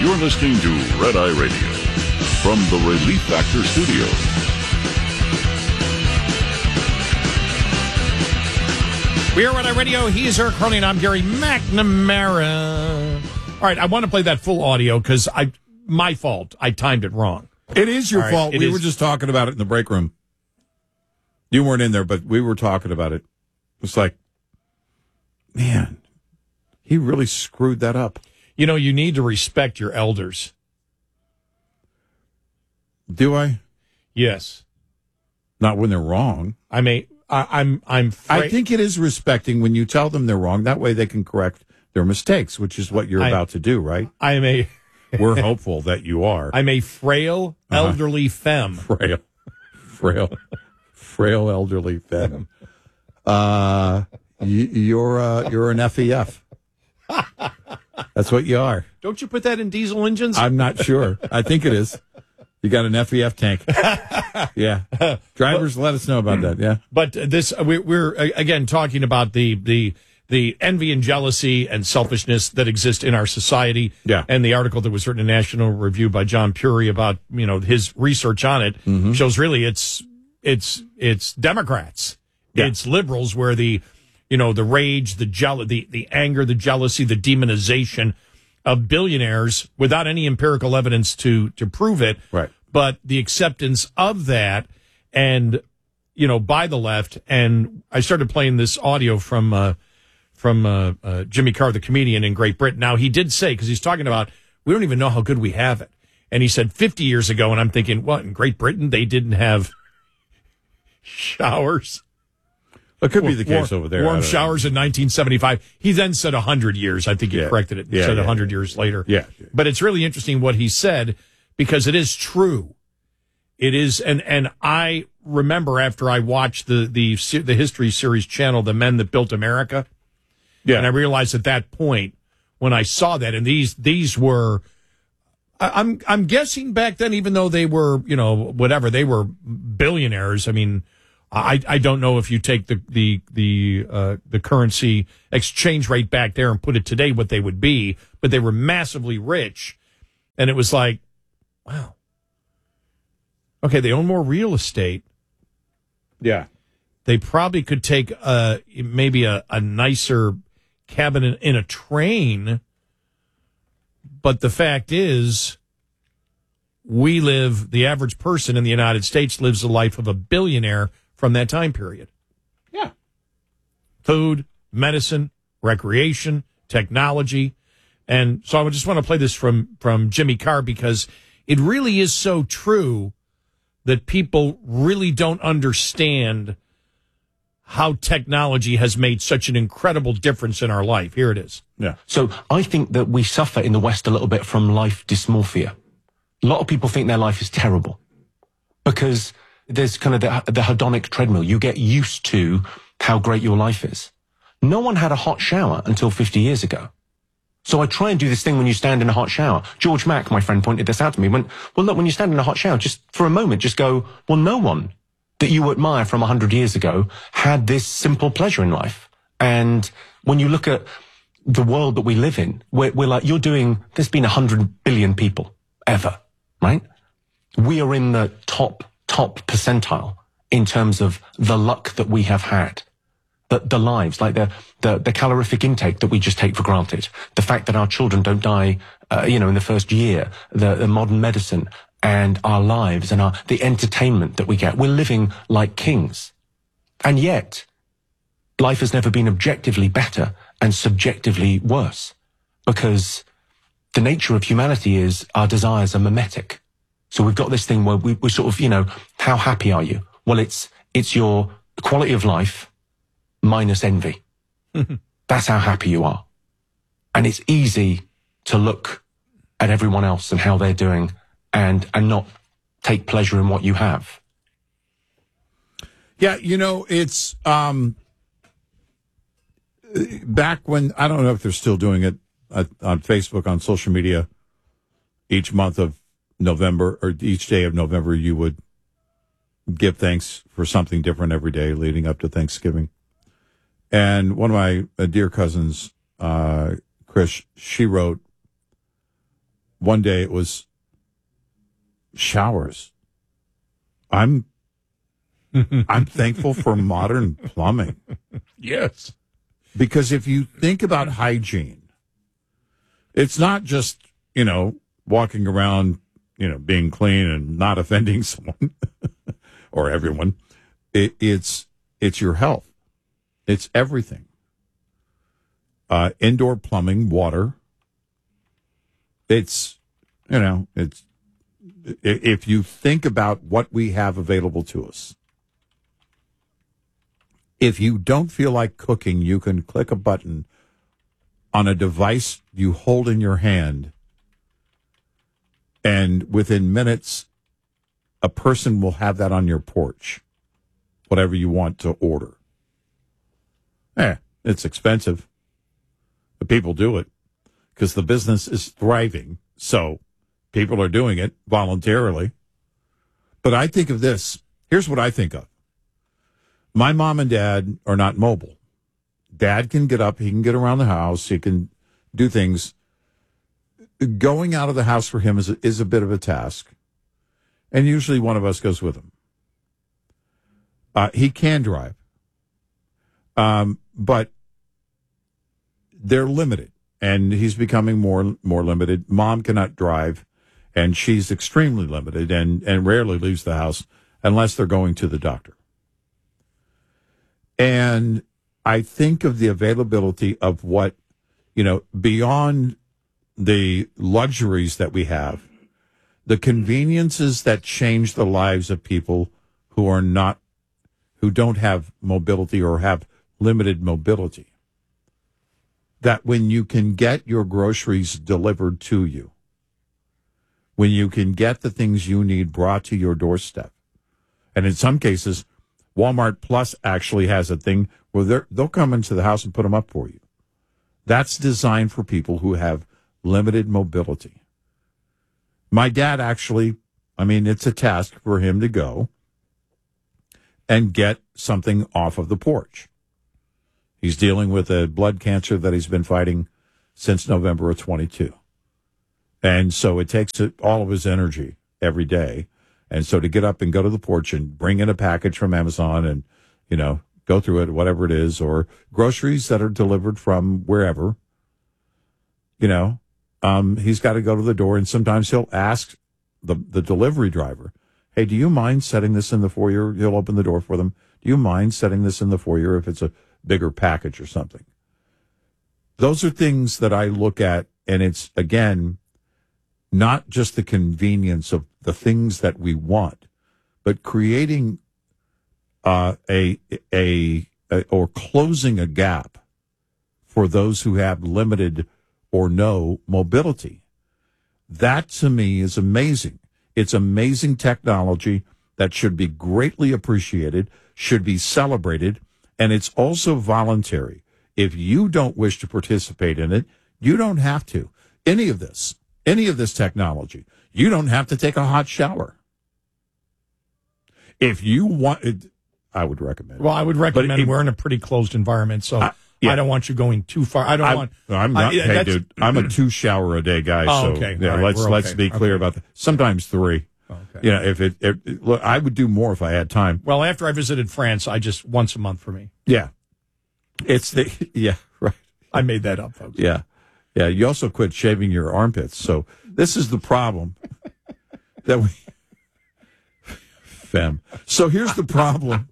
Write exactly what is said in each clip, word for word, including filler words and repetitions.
You're listening to Red Eye Radio from the Relief Factor Studios. We are Red Eye Radio. He is Eric Crowley, and I'm Gary McNamara. All right, I want to play that full audio because I, my fault. I timed it wrong. It is your All right, fault. it We is- were just talking about it in the break room. You weren't in there, but we were talking about it. It's like, man, he really screwed that up. You know, you need to respect your elders. Do I? Yes. Not when they're wrong. I may. I, I'm. I'm. Fra- I think it is respecting when you tell them they're wrong. That way they can correct their mistakes, which is what you're I- about to do, right? I am a. We're hopeful that you are. I'm a frail Uh-huh. elderly femme. Frail, frail, frail elderly femme. Uh, you, you're uh, you're an F E F. That's what you are. Don't you put that in diesel engines? I'm not sure. I think it is. You got an F E F tank. Yeah. Drivers, let us know about that. Yeah. But this, we, we're uh, again talking about the the the envy and jealousy and selfishness that exist in our society. Yeah. And the article that was written in National Review by John Puri about, you know, his research on it Mm-hmm. shows really it's it's it's Democrats, Yeah. it's liberals where the you know the rage, the jeal- the the anger, the jealousy, the demonization of billionaires without any empirical evidence to to prove it. Right. But the acceptance of that and, you know, by the left. And I started playing this audio from uh, from uh, uh, Jimmy Carr, the comedian in Great Britain. Now, he did say, because he's talking about, we don't even know how good we have it. And he said fifty years ago, and I'm thinking, what, in Great Britain, they didn't have showers? It could be the case Warm- over there. I Warm don't know. showers in nineteen seventy-five. He then said one hundred years. I think he Yeah. corrected it. He Yeah, said yeah, one hundred yeah. years later. Yeah. But it's really interesting what he said because it is true. It is, and and I remember after I watched the the se- the History Series channel, The Men That Built America, Yeah. and I realized at that point when I saw that, and these these were, I, I'm I'm guessing back then, even though they were, you know, whatever, they were billionaires. I mean, I I don't know if you take the the the uh, the currency exchange rate back there and put it today, what they would be, but they were massively rich, and it was like, wow. Okay, they own more real estate. Yeah. They probably could take uh, maybe a, a nicer cabin in, in a train. But the fact is, we live, the average person in the United States lives the life of a billionaire from that time period. Yeah. Food, medicine, recreation, technology. And so I just want to play this from, from Jimmy Carr because it really is so true that people really don't understand how technology has made such an incredible difference in our life. Here it is. Yeah. So I think that we suffer in the West a little bit from life dysmorphia. A lot of people think their life is terrible because there's kind of the, the hedonic treadmill. You get used to how great your life is. No one had a hot shower until fifty years ago. So I try and do this thing when you stand in a hot shower. George Mack, my friend, pointed this out to me. Went, well, look, when you stand in a hot shower, just for a moment, just go, well, no one that you admire from one hundred years ago had this simple pleasure in life. And when you look at the world that we live in, we're, we're like, you're doing, there's been one hundred billion people ever, right? We are in the top, top percentile in terms of the luck that we have had. The, the lives, like the, the, the calorific intake that we just take for granted. The fact that our children don't die, uh, you know, in the first year, the, the modern medicine and our lives and our, the entertainment that we get. We're living like kings. And yet, life has never been objectively better and subjectively worse because the nature of humanity is our desires are mimetic. So we've got this thing where we, we sort of, you know, how happy are you? Well, it's, it's your quality of life minus envy. That's how happy you are. And it's easy to look at everyone else and how they're doing and, and not take pleasure in what you have. Yeah, you know, it's um, back when, I don't know if they're still doing it uh, on Facebook, on social media, each month of November or each day of November, you would give thanks for something different every day leading up to Thanksgiving. And one of my uh, dear cousins, uh, Chris, she wrote, one day it was showers. I'm I'm thankful for modern plumbing. Yes. Because if you think about hygiene, it's not just, you know, walking around, you know, being clean and not offending someone or everyone. It, it's it's your health. It's everything. Uh, indoor plumbing, water. It's, you know, it's, if you think about what we have available to us, if you don't feel like cooking, you can click a button on a device you hold in your hand, and within minutes, a person will have that on your porch, whatever you want to order. Eh, it's expensive, but people do it because the business is thriving, so people are doing it voluntarily. But I think of this. Here's what I think of. My mom and dad are not mobile. Dad can get up. He can get around the house. He can do things. Going out of the house for him is a, is a bit of a task. And usually one of us goes with him. Uh, he can drive. Um, but they're limited. And he's becoming more more limited. Mom cannot drive. And she's extremely limited and, and rarely leaves the house unless they're going to the doctor. And I think of the availability of what, you know, beyond the luxuries that we have, the conveniences that change the lives of people who are not, who don't have mobility or have limited mobility. That when you can get your groceries delivered to you, when you can get the things you need brought to your doorstep, and in some cases, Walmart Plus actually has a thing where they'll come into the house and put them up for you. That's designed for people who have limited mobility. My dad actually, I mean, it's a task for him to go and get something off of the porch. He's dealing with a blood cancer that he's been fighting since November of twenty-two. And so it takes all of his energy every day. And so to get up and go to the porch and bring in a package from Amazon and, you know, go through it, whatever it is, or groceries that are delivered from wherever, you know, um, he's got to go to the door. And sometimes he'll ask the, the delivery driver, hey, do you mind setting this in the foyer? He'll open the door for them. Do you mind setting this in the foyer if it's a bigger package or something? Those are things that I look at, and it's, again, not just the convenience of the things that we want, but creating uh, a, a a or closing a gap for those who have limited or no mobility. That to me is amazing. It's amazing technology that should be greatly appreciated, should be celebrated, and it's also voluntary. If you don't wish to participate in it, you don't have to. Any of this. Any of this technology. You don't have to take a hot shower. If you want it, I would recommend it. Well, I would recommend it, we're in a pretty closed environment, so uh, yeah. I don't want you going too far. I don't I, want. I'm not. I, hey, dude, I'm a two shower a day guy. Oh, so okay. yeah, right, let's okay. let's be clear okay. about that. Sometimes three. Okay. You know, if it, if, look, I would do more if I had time. Well, after I visited France, I just once a month for me. Yeah, it's the yeah right. I made that up, folks. Yeah, yeah. You also quit shaving your armpits, so this is the problem that we. Fem. So here's the problem.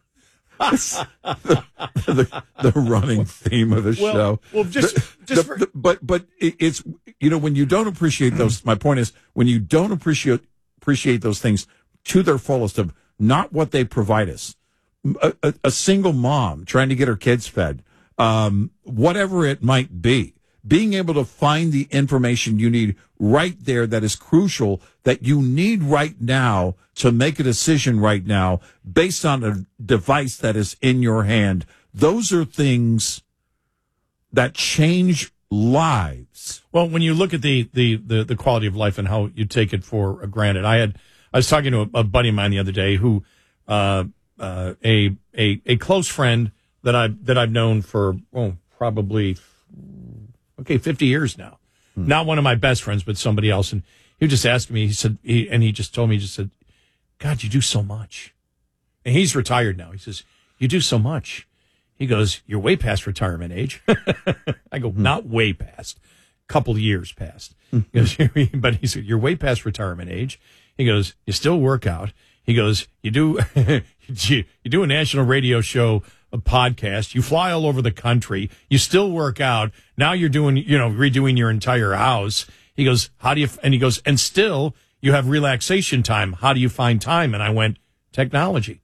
the, the, the running theme of the well, show. Well, just, the, just the, for... the, but but it, it's you know when you don't appreciate those. My point is when you don't appreciate appreciate those things to their fullest of not what they provide us. A, a, a single mom trying to get her kids fed, um, whatever it might be, being able to find the information you need right there that is crucial, that you need right now to make a decision right now based on a device that is in your hand. Those are things that change lives. Well, when you look at the, the, the, the quality of life and how you take it for granted, I had I was talking to a, a buddy of mine the other day who uh, uh, a a a close friend that I that I've known for oh probably okay fifty years now. Not one of my best friends, but somebody else. And he just asked me, he said, he, and he just told me, he just said, God, you do so much. And he's retired now. He says, you do so much. He goes, you're way past retirement age. I go, not way past. Couple of years past. He goes, but he said, you're way past retirement age. He goes, you still work out. He goes, you do, you, you do a national radio show, a podcast. You fly all over the country. You still work out. Now you're doing, you know, redoing your entire house. He goes, how do you, and he goes, and still you have relaxation time. How do you find time? And I went, technology.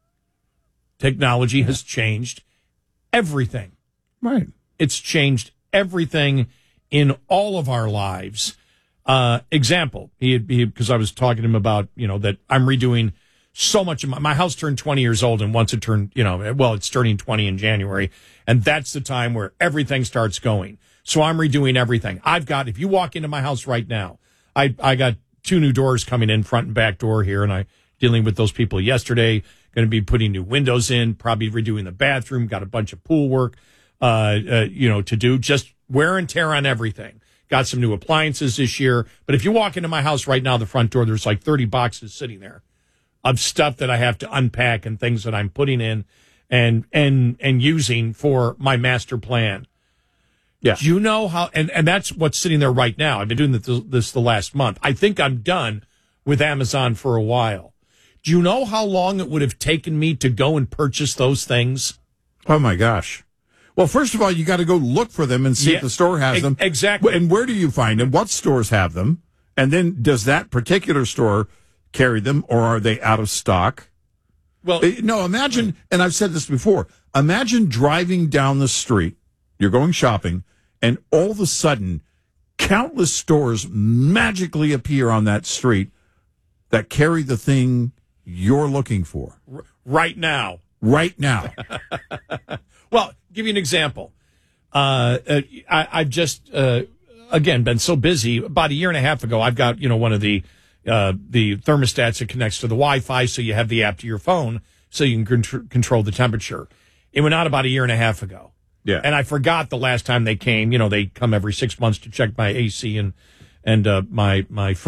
Technology has changed everything. Right. It's changed everything in all of our lives. Uh, example, he had, because I was talking to him about, you know, that I'm redoing so much of my, my house turned twenty years old, and once it turned, you know, well, it's turning twenty in January, and that's the time where everything starts going. So I'm redoing everything. I've got, if you walk into my house right now, I, I got two new doors coming in, front and back door here, and I dealing with those people yesterday, going to be putting new windows in, probably redoing the bathroom, got a bunch of pool work, uh, uh, you know, to do, just wear and tear on everything. Got some new appliances this year. But if you walk into my house right now, the front door, there's like thirty boxes sitting there of stuff that I have to unpack and things that I'm putting in and and and using for my master plan. Yeah. Do you know how, and, and that's what's sitting there right now. I've been doing this, this the last month. I think I'm done with Amazon for a while. Do you know how long it would have taken me to go and purchase those things? Oh, my gosh. Well, first of all, you got to go look for them and see Yeah, if the store has e- them. exactly. And where do you find them? What stores have them? And then does that particular store carry them, or are they out of stock? Well, Uh, No, imagine, and I've said this before, imagine driving down the street, you're going shopping, and all of a sudden, countless stores magically appear on that street that carry the thing you're looking for r- right now. right now. Well, give you an example. Uh, uh, I, I've just, uh, again, been so busy. About a year and a half ago, I've got, you know, one of the uh, the thermostats that connects to the Wi-Fi, so you have the app to your phone, so you can contr- control the temperature. It went out about a year and a half ago. Yeah. And I forgot the last time they came. You know, they come every six months to check my A C and and uh, my my